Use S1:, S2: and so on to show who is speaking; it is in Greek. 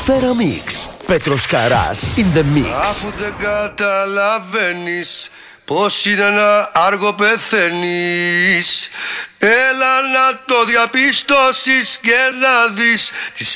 S1: Σφαίρα Μίξ. Πέτρος Καράς in the mix.
S2: Αφού δεν καταλαβαίνεις πως είναι να άργο πεθαίνεις, έλα να το διαπιστώσεις και να δεις τις